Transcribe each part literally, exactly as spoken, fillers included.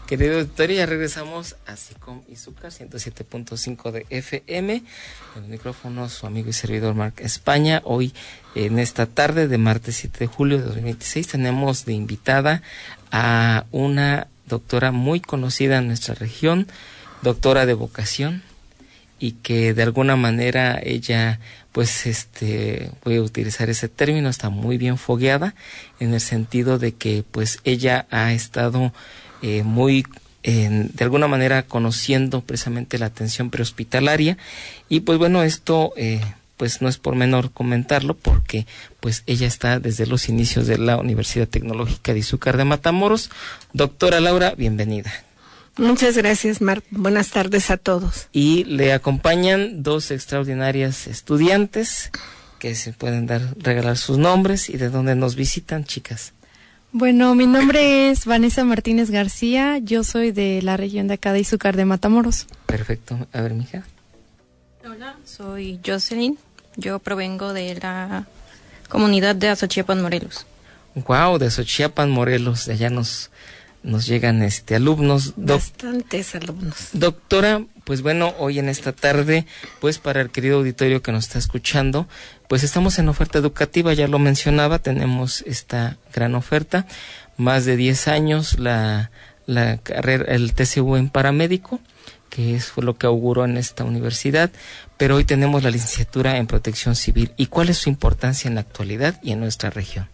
Querido auditorio, ya regresamos a SICOM Izúcar ciento siete punto cinco de F M. En el micrófono su amigo y servidor Marc España. Hoy, en esta tarde de martes siete de julio de dos mil veintiséis, tenemos de invitada a una doctora muy conocida en nuestra región, doctora de vocación, y que de alguna manera ella, pues este, voy a utilizar ese término, está muy bien fogueada, en el sentido de que pues ella ha estado eh, muy, eh, de alguna manera conociendo precisamente la atención prehospitalaria, y pues bueno, esto eh, pues no es por menor comentarlo, porque pues ella está desde los inicios de la Universidad Tecnológica de Izúcar de Matamoros. Doctora Laura, bienvenida. Muchas gracias, Marc. Buenas tardes a todos. Y le acompañan dos extraordinarias estudiantes que se pueden dar regalar sus nombres y de dónde nos visitan, chicas. Bueno, mi nombre es Vanessa Martínez García, yo soy de la región de acá de Izúcar de Matamoros. Perfecto. A ver, mija. Hola, soy Jocelyn, yo provengo de la comunidad de Azochiapan, Morelos. Wow, de Azochiapan, Morelos, de allá nos... nos llegan este alumnos. Doc- Bastantes alumnos. Doctora, pues bueno, hoy en esta tarde, pues para el querido auditorio que nos está escuchando, pues estamos en oferta educativa, ya lo mencionaba, tenemos esta gran oferta, más de diez años la, la carrera, el T C U en paramédico, que es fue lo que auguró en esta universidad, pero hoy tenemos la licenciatura en protección civil. ¿Y cuál es su importancia en la actualidad y en nuestra región?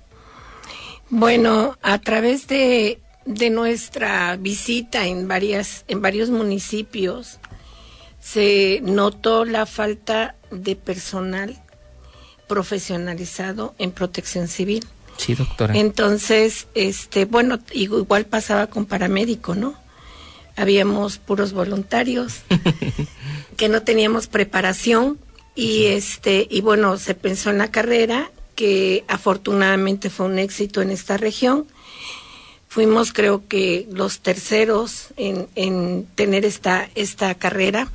Bueno, a través de de nuestra visita en varias en varios municipios se notó la falta de personal profesionalizado en protección civil. Sí, doctora. Entonces, este, bueno, igual pasaba con paramédico, ¿no? Habíamos puros voluntarios que no teníamos preparación y sí. este y bueno, se pensó en la carrera, que afortunadamente fue un éxito en esta región. Fuimos, creo que, los terceros en, en tener esta esta carrera,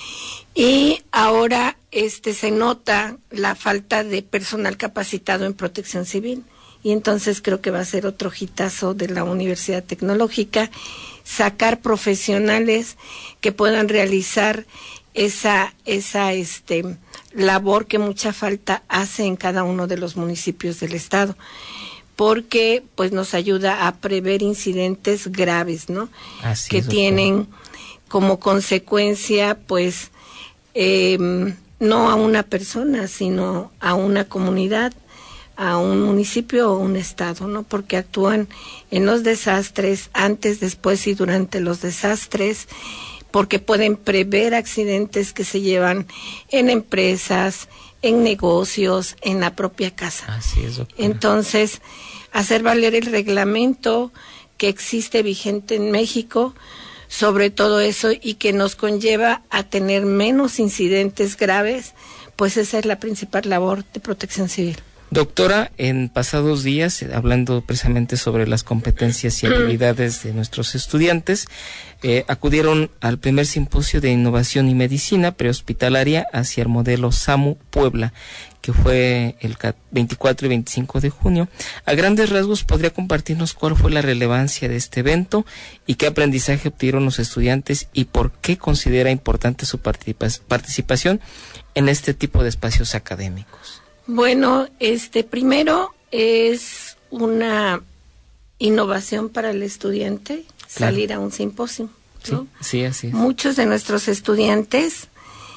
y ahora este se nota la falta de personal capacitado en protección civil, y entonces creo que va a ser otro hitazo de la Universidad Tecnológica, sacar profesionales que puedan realizar esa esa este labor que mucha falta hace en cada uno de los municipios del estado, porque pues nos ayuda a prever incidentes graves, ¿no? Así que es, tienen como consecuencia pues eh, no a una persona, sino a una comunidad, a un municipio o un estado, ¿no? Porque actúan en los desastres, antes, después y durante los desastres, porque pueden prever accidentes que se llevan en empresas, en negocios, en la propia casa. Así es, doctora. Entonces, hacer valer el reglamento que existe vigente en México sobre todo eso, y que nos conlleva a tener menos incidentes graves, pues esa es la principal labor de protección civil. Doctora, en pasados días, hablando precisamente sobre las competencias y habilidades de nuestros estudiantes, eh, acudieron al primer simposio de innovación y medicina prehospitalaria hacia el modelo SAMU Puebla, que fue el veinticuatro y veinticinco de junio. A grandes rasgos, ¿podría compartirnos cuál fue la relevancia de este evento y qué aprendizaje obtuvieron los estudiantes y por qué considera importante su participa- participación en este tipo de espacios académicos? Bueno, este primero es una innovación para el estudiante, claro, salir a un simposio, ¿no? Sí, sí, así es. Muchos de nuestros estudiantes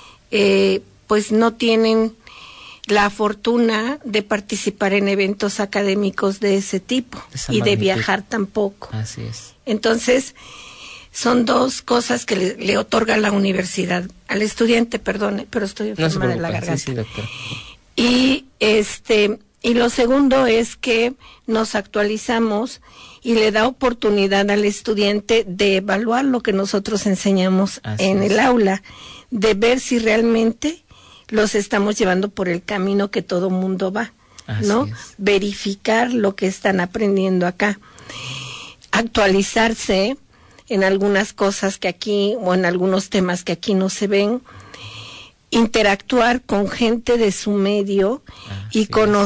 eh, pues no tienen la fortuna de participar en eventos académicos de ese tipo y magnitud. De viajar tampoco. Así es. Entonces, son dos cosas que le, le otorga la universidad al estudiante, perdone, pero estoy enferma no de la garganta. Sí, sí, doctor. Y este y lo segundo es que nos actualizamos y le da oportunidad al estudiante de evaluar lo que nosotros enseñamos Así en es. el aula, de ver si realmente los estamos llevando por el camino que todo mundo va, Así ¿no? Es. Verificar lo que están aprendiendo acá, actualizarse en algunas cosas que aquí, o en algunos temas que aquí no se ven, interactuar con gente de su medio Así y conocer